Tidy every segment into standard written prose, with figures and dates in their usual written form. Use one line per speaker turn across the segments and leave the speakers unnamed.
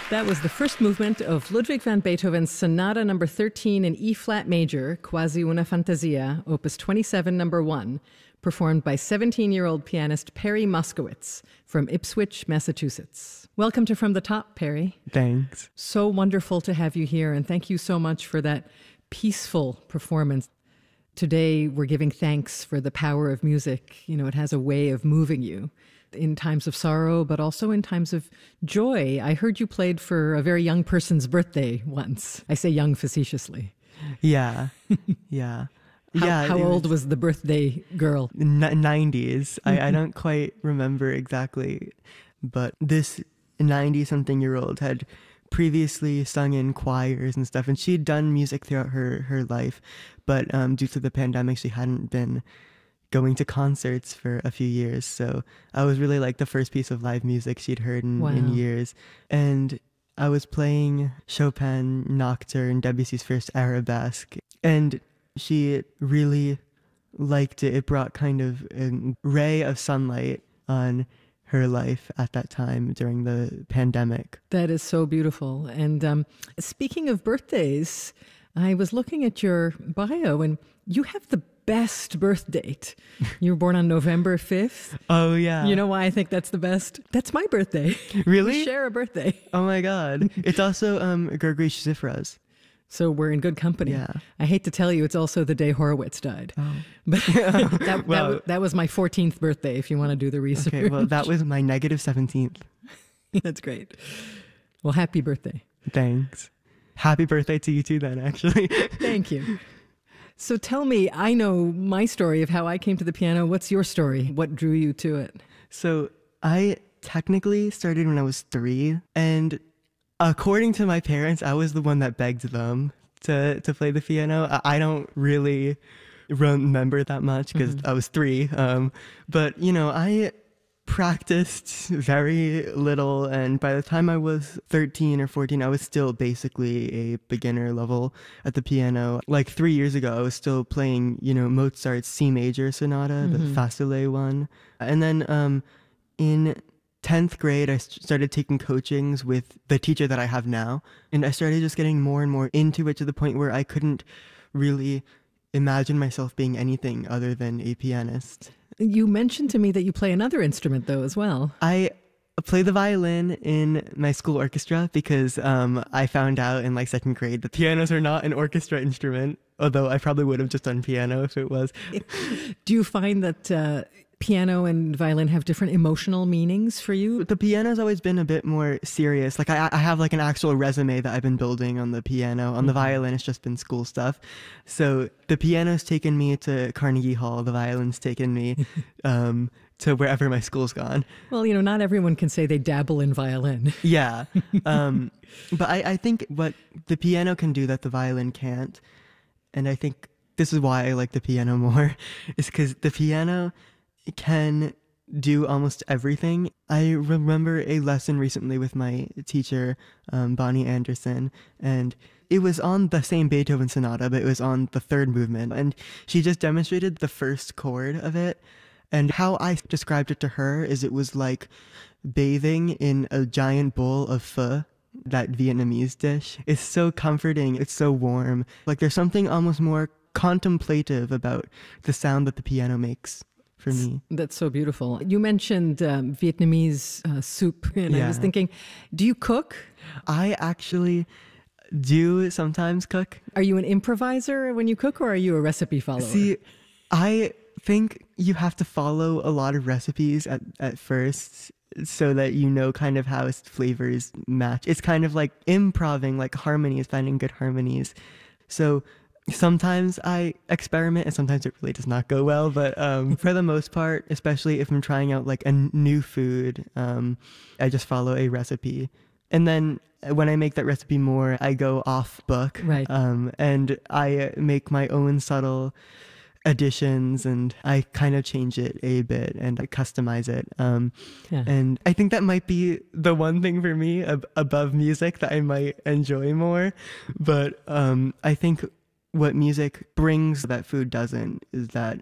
That was the first movement of Ludwig van Beethoven's Sonata number 13 in E-flat major, Quasi una Fantasia, opus 27, number 1, performed by 17-year-old pianist Perry Moskowitz from Ipswich, Massachusetts. Welcome to From the Top, Perry.
Thanks.
So wonderful to have you here, and thank you so much for that peaceful performance. Today, we're giving thanks for the power of music. You know, it has a way of moving you in times of sorrow, but also in times of joy. I heard you played for a very young person's birthday once. I say young facetiously.
Yeah. Yeah.
How old was the birthday girl?
90s. I don't quite remember exactly, but this 90-something-year-old had previously sung in choirs and stuff, and she'd done music throughout her life, but due to the pandemic, she hadn't been going to concerts for a few years. So I was really like the first piece of live music she'd heard in years. And I was playing Chopin Nocturne, Debussy's first arabesque, and she really liked it. It brought kind of a ray of sunlight on her life at that time during the pandemic.
That is so beautiful. And speaking of birthdays, I was looking at your bio, and you have the best birth date. You were born on November 5th.
Oh, yeah.
You know why I think that's the best? That's my birthday.
Really?
We share a birthday.
Oh, my God. It's also Gergely Shifra's.
So we're in good company.
Yeah.
I hate to tell you, it's also the day Horowitz died. Oh. But that was my 14th birthday, if you want to do the research.
Okay, well, that was my negative 17th.
That's great. Well, happy birthday.
Thanks. Happy birthday to you too, then, actually.
Thank you. So tell me, I know my story of how I came to the piano. What's your story? What drew you to it?
So I technically started when I was 3, and according to my parents, I was the one that begged them to play the piano. I don't really remember that much because I was 3. But, you know, I practiced very little, and by the time I was 13 or 14, I was still basically a beginner level at the piano. Like 3 years ago, I was still playing, you know, Mozart's C major sonata, the Facile one. And then in 10th grade, I started taking coachings with the teacher that I have now, and I started just getting more and more into it to the point where I couldn't really imagine myself being anything other than a pianist.
You mentioned to me that you play another instrument, though, as well.
I play the violin in my school orchestra because I found out in like 2nd grade that pianos are not an orchestra instrument, although I probably would have just done piano if it was.
Do you find that piano and violin have different emotional meanings for you?
The piano's always been a bit more serious. Like I have like an actual resume that I've been building on the piano. On the violin, it's just been school stuff. So the piano's taken me to Carnegie Hall. The violin's taken me to wherever my school's gone.
Well, you know, not everyone can say they dabble in violin.
Yeah. But I think what the piano can do that the violin can't, and I think this is why I like the piano more, is because the piano can do almost everything. I remember a lesson recently with my teacher, Bonnie Anderson, and it was on the same Beethoven sonata, but it was on the 3rd movement, and she just demonstrated the first chord of it. And how I described it to her is it was like bathing in a giant bowl of pho, that Vietnamese dish. It's so comforting. It's so warm. Like there's something almost more contemplative about the sound that the piano makes. For me.
That's so beautiful. You mentioned Vietnamese soup, and I was thinking, do you cook?
I actually do sometimes cook.
Are you an improviser when you cook, or are you a recipe follower?
See, I think you have to follow a lot of recipes at first so that you know kind of how its flavors match. It's kind of like improving, like harmonies, finding good harmonies. So sometimes I experiment and sometimes it really does not go well, but for the most part, especially if I'm trying out like a new food, I just follow a recipe. And then when I make that recipe more, I go off book,
right.
And I make my own subtle additions, and I kind of change it a bit and I customize it. And I think that might be the one thing for me above music that I might enjoy more. But I think what music brings that food doesn't is that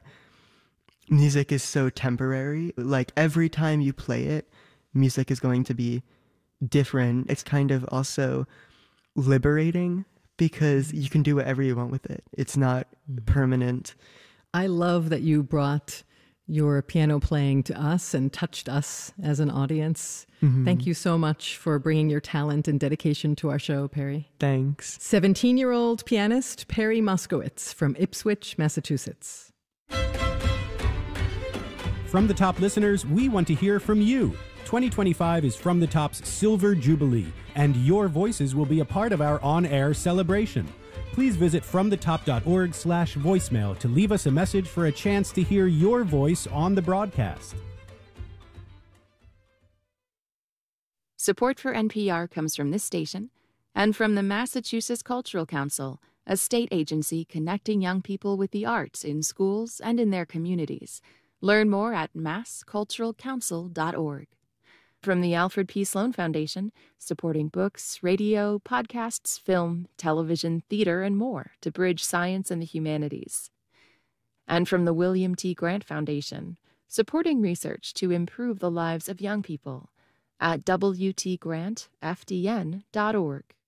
music is so temporary. Like every time you play it, music is going to be different, it's kind of also liberating because you can do whatever you want with it. It's not permanent.
I love that you brought your piano playing to us and touched us as an audience. Thank you so much for bringing your talent and dedication to our show, Perry.
Thanks.
17-year-old pianist Perry Moskowitz from Ipswich, Massachusetts.
From the Top listeners, we want to hear from you. 2025 is From the Top's Silver Jubilee, and your voices will be a part of our on-air celebration. Please visit fromthetop.org/voicemail to leave us a message for a chance to hear your voice on the broadcast.
Support for NPR comes from this station and from the Massachusetts Cultural Council, a state agency connecting young people with the arts in schools and in their communities. Learn more at massculturalcouncil.org. From the Alfred P. Sloan Foundation, supporting books, radio, podcasts, film, television, theater, and more to bridge science and the humanities. And from the William T. Grant Foundation, supporting research to improve the lives of young people at wtgrantfdn.org.